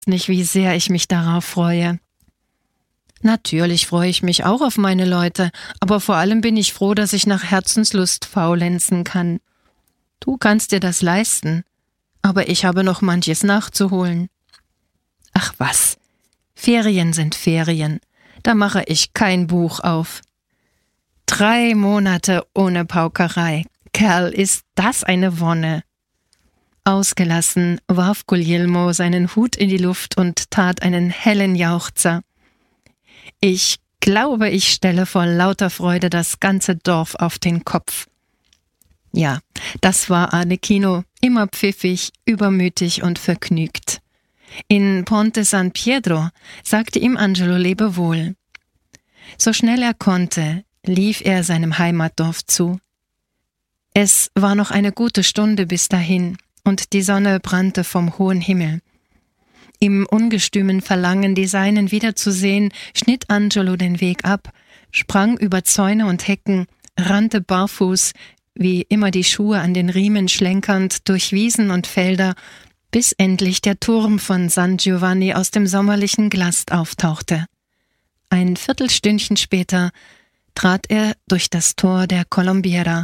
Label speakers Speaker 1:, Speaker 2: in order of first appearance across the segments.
Speaker 1: nicht, wie sehr ich mich darauf freue. Natürlich freue ich mich auch auf meine Leute, aber vor allem bin ich froh, dass ich nach Herzenslust faulenzen kann. Du kannst dir das leisten, aber ich habe noch manches nachzuholen. Ach was, Ferien sind Ferien, da mache ich kein Buch auf. 3 Monate ohne Paukerei, Kerl, ist das eine Wonne. Ausgelassen warf Guglielmo seinen Hut in die Luft und tat einen hellen Jauchzer. Ich glaube, ich stelle vor lauter Freude das ganze Dorf auf den Kopf. Ja, das war Arlecchino, immer pfiffig, übermütig und vergnügt. In Ponte San Pietro sagte ihm Angelo Lebewohl. So schnell er konnte, lief er seinem Heimatdorf zu. Es war noch eine gute Stunde bis dahin, und die Sonne brannte vom hohen Himmel. Im ungestümen Verlangen, die Seinen wiederzusehen, schnitt Angelo den Weg ab, sprang über Zäune und Hecken, rannte barfuß, wie immer die Schuhe an den Riemen schlenkernd, durch Wiesen und Felder, bis endlich der Turm von San Giovanni aus dem sommerlichen Glast auftauchte. Ein Viertelstündchen später trat er durch das Tor der Colombiera.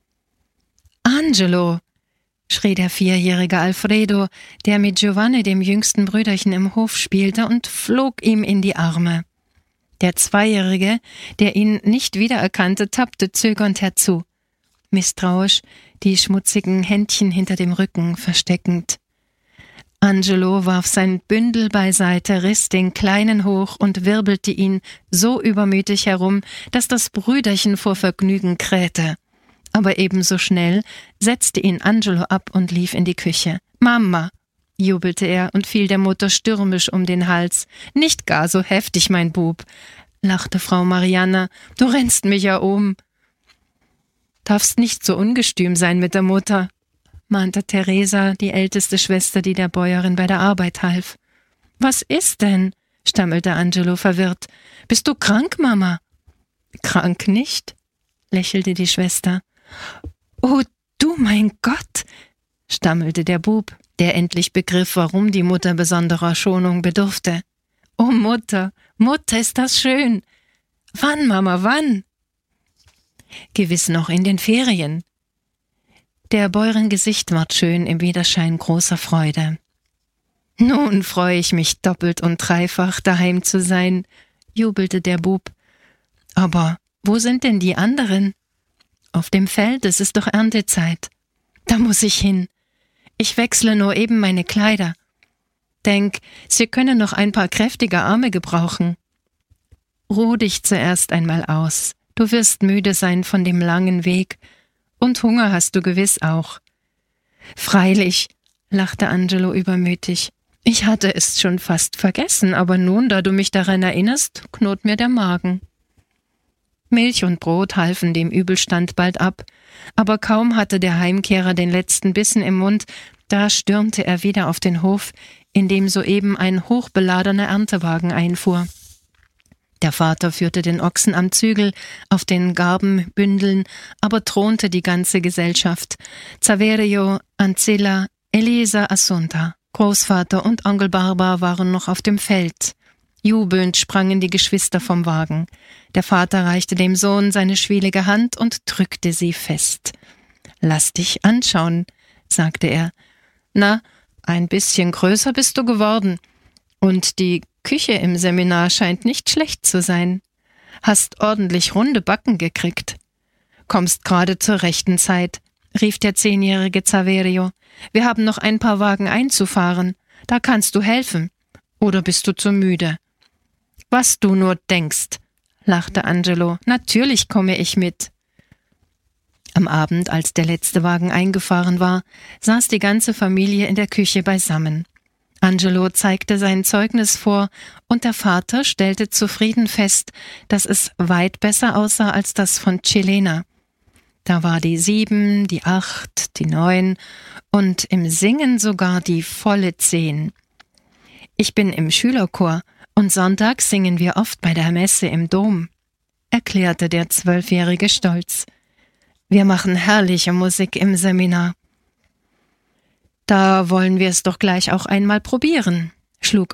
Speaker 1: »Angelo«, schrie der 4-jährige Alfredo, der mit Giovanni, dem jüngsten Brüderchen, im Hof spielte, und flog ihm in die Arme. Der 2-jährige, der ihn nicht wiedererkannte, tappte zögernd herzu, misstrauisch die schmutzigen Händchen hinter dem Rücken versteckend. Angelo warf sein Bündel beiseite, riss den Kleinen hoch und wirbelte ihn so übermütig herum, dass das Brüderchen vor Vergnügen krähte. Aber ebenso schnell setzte ihn Angelo ab und lief in die Küche. »Mama«, jubelte er und fiel der Mutter stürmisch um den Hals. »Nicht gar so heftig, mein Bub«, lachte Frau Marianna, »du rennst mich ja um.« »Darfst nicht so ungestüm sein mit der Mutter«, mahnte Teresa, die älteste Schwester, die der Bäuerin bei der Arbeit half. »Was ist denn?«, stammelte Angelo verwirrt. »Bist du krank, Mama?« »Krank nicht?«, lächelte die Schwester. »Oh, du mein Gott«, stammelte der Bub, der endlich begriff, warum die Mutter besonderer Schonung bedurfte. »Oh Mutter, Mutter, ist das schön! Wann, Mama, wann?« »Gewiss noch in den Ferien.« Der Bäuerin Gesicht ward schön im Widerschein großer Freude. »Nun freue ich mich doppelt und dreifach, daheim zu sein«, jubelte der Bub. »Aber wo sind denn die anderen?« »Auf dem Feld, es ist doch Erntezeit.« »Da muss ich hin. Ich wechsle nur eben meine Kleider. Denk, Sie können noch ein paar kräftige Arme gebrauchen.« »Ruh dich zuerst einmal aus. Du wirst müde sein von dem langen Weg. Und Hunger hast du gewiss auch.« »Freilich«, lachte Angelo übermütig. »Ich hatte es schon fast vergessen, aber nun, da du mich daran erinnerst, knurrt mir der Magen.« Milch und Brot halfen dem Übelstand bald ab, aber kaum hatte der Heimkehrer den letzten Bissen im Mund, da stürmte er wieder auf den Hof, in dem soeben ein hochbeladener Erntewagen einfuhr. Der Vater führte den Ochsen am Zügel, auf den Garbenbündeln aber thronte die ganze Gesellschaft. Saverio, Ancilla, Elisa, Assunta, Großvater und Onkel Barba waren noch auf dem Feld. Jubelnd sprangen die Geschwister vom Wagen. Der Vater reichte dem Sohn seine schwielige Hand und drückte sie fest. »Lass dich anschauen«, sagte er. »Na, ein bisschen größer bist du geworden. Und die Küche im Seminar scheint nicht schlecht zu sein. Hast ordentlich runde Backen gekriegt. Kommst gerade zur rechten Zeit«, rief der 10-jährige Saverio. »Wir haben noch ein paar Wagen einzufahren. Da kannst du helfen. Oder bist du zu müde?« »Was du nur denkst«, lachte Angelo. »Natürlich komme ich mit.« Am Abend, als der letzte Wagen eingefahren war, saß die ganze Familie in der Küche beisammen. Angelo zeigte sein Zeugnis vor, und der Vater stellte zufrieden fest, dass es weit besser aussah als das von Cilena. Da war die 7, die 8, die 9 und im Singen sogar die volle 10. »Ich bin im Schülerchor, und sonntags singen wir oft bei der Messe im Dom«, erklärte der 12-Jährige stolz. »Wir machen herrliche Musik im Seminar.« »Da wollen wir es doch gleich auch einmal probieren«, schlug